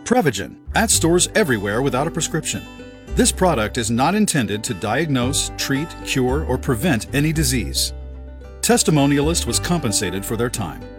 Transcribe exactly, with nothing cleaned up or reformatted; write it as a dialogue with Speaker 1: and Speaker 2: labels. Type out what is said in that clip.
Speaker 1: Prevagen, at stores everywhere without a prescription. This product is not intended to diagnose, treat, cure, or prevent any disease. Testimonialist was compensated for their time.